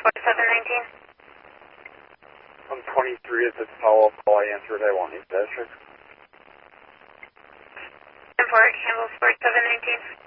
4719. I'm 23 at this follow-up call. I answered. I want you, Dasher. 10-4, Campbell 4719.